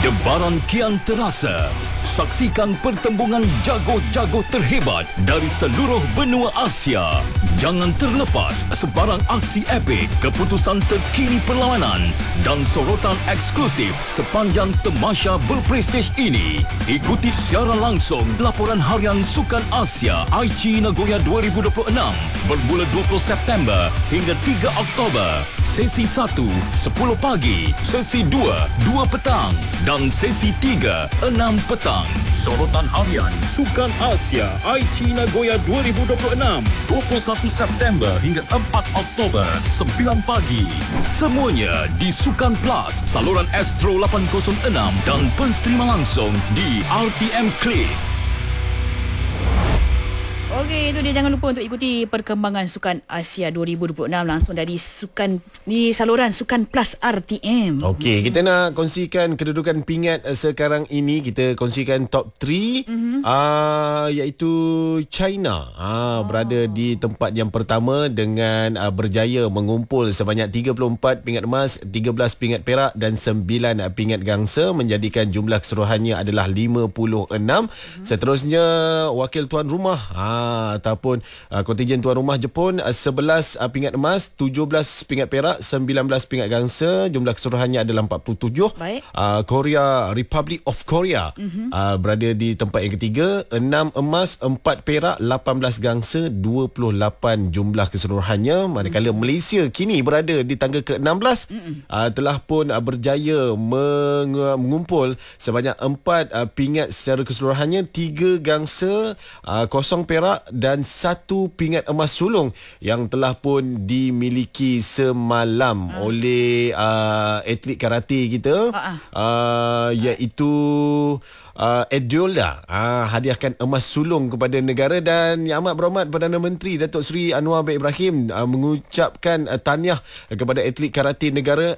Debaran kian terasa. Saksikan pertembungan jago-jago terhebat dari seluruh benua Asia. Jangan terlepas sebarang aksi epik, keputusan terkini perlawanan dan sorotan eksklusif sepanjang temasya berprestij ini. Ikuti secara langsung laporan harian Sukan Asia Aichi Nagoya 2026 bermula 20 September hingga 3 Oktober. Sesi 1, 10 pagi. Sesi 2, 2 petang. Dan sesi 3, 6 petang. Sorotan harian Sukan Asia Aichi Nagoya 2026 21 September hingga 4 Oktober 9 pagi. Semuanya di Sukan Plus, saluran Astro 806 dan pensterima langsung di RTM Click. Okey, itu dia, jangan lupa untuk ikuti perkembangan Sukan Asia 2026 langsung dari Sukan ni saluran Sukan Plus RTM. Okey, kita nak kongsikan kedudukan pingat sekarang ini. Kita kongsikan top 3 iaitu China berada di tempat yang pertama dengan berjaya mengumpul sebanyak 34 pingat emas, 13 pingat perak dan 9 pingat gangsa, menjadikan jumlah keseluruhannya adalah 56. Seterusnya wakil tuan rumah ataupun kontijen tuan rumah Jepun 11 pingat emas, 17 pingat perak, 19 pingat gangsa, jumlah keseluruhannya adalah 47. Baik. Korea, Republic of Korea berada di tempat yang ketiga, 6 emas, 4 perak, 18 gangsa, 28 jumlah keseluruhannya. Manakala Malaysia kini berada di tangga ke-16, telah pun berjaya mengumpul sebanyak 4 pingat secara keseluruhannya, 3 gangsa, 0 perak dan 1 pingat emas sulung yang telah pun dimiliki semalam oleh atlet karate kita, iaitu Ediola hadiahkan emas sulung kepada negara. Dan Yang Amat Berhormat Perdana Menteri Datuk Seri Anwar bin Ibrahim mengucapkan tahniah kepada atlet karate negara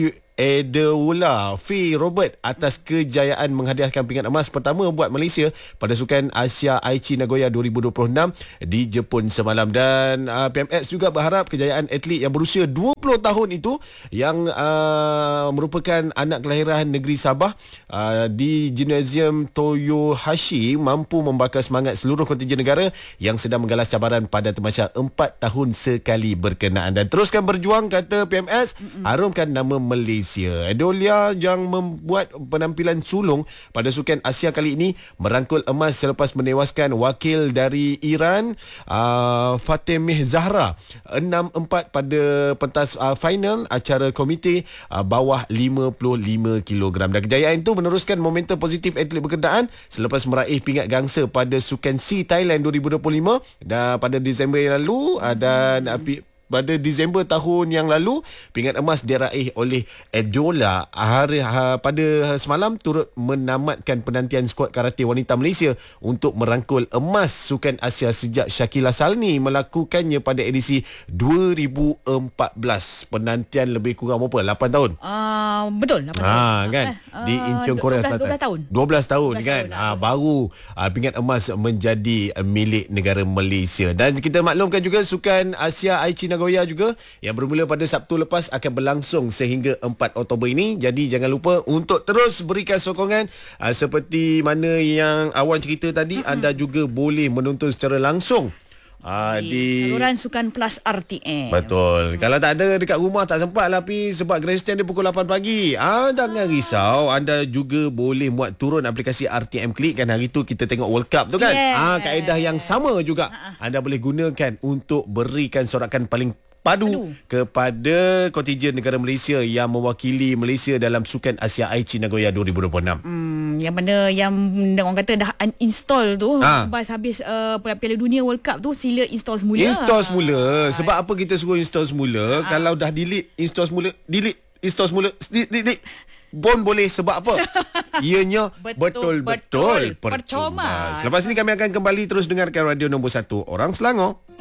Ediola F. Robert atas kejayaan menghadiahkan pingat emas pertama buat Malaysia pada Sukan Asia Aichi Nagoya 2026 di Jepun semalam. Dan PMX juga berharap kejayaan atlet yang berusia 20 tahun itu yang merupakan anak kelahiran negeri Sabah di Gymnasium Toyohashi mampu membakar semangat seluruh kontijen negara yang sedang menggalas cabaran pada temasya 4 tahun sekali berkenaan. Dan teruskan berjuang, kata PMX, harumkan nama Malaysia. Ediola yang membuat penampilan sulung pada Sukan Asia kali ini merangkul emas selepas menewaskan wakil dari Iran, Fatemeh Zahra 6-4 pada pentas final acara komite bawah 55 kg. Dan kejayaan itu meneruskan momentum positif atlet berkenaan selepas meraih pingat gangsa pada Sukan C Thailand 2025 dan pada Disember yang lalu, dan pada Disember tahun yang lalu pingat emas diraih oleh Ediola. Pada semalam turut menamatkan penantian skuad karate wanita Malaysia untuk merangkul emas Sukan Asia sejak Shakila Salni melakukannya pada edisi 2014. Penantian lebih kurang berapa? 8 tahun? Betul, 8 tahun. Kan? Di Incheon, Korea Selatan. 12 tahun kan? Baru pingat emas menjadi milik negara Malaysia. Dan kita maklumkan juga Sukan Asia Aichi Nagoya juga yang bermula pada Sabtu lepas akan berlangsung sehingga 4 Oktober ini. Jadi jangan lupa untuk terus berikan sokongan seperti mana yang Awan cerita tadi. Anda juga boleh menonton secara langsung di saluran Sukan Plus RTM. Betul. Kalau tak ada dekat rumah tak sempat lah sebab grandstand dia pukul 8 pagi. Jangan risau, anda juga boleh muat turun aplikasi RTM Click kan. Hari tu kita tengok World Cup tu kan. Kaedah yang sama juga anda boleh gunakan untuk berikan sorakan paling padu kepada kontijen negara Malaysia yang mewakili Malaysia dalam Sukan Asia Aichi Nagoya 2026. Yang mana yang orang kata dah uninstall tu lepas habis Piala Dunia World Cup tu, sila install semula. Sebab apa kita suruh install semula? Kalau dah delete, install semula. Delete pun boleh. Sebab apa? Ianya betul-betul percuma. Selepas ini kami akan kembali terus dengarkan radio nombor 1 orang Selangor.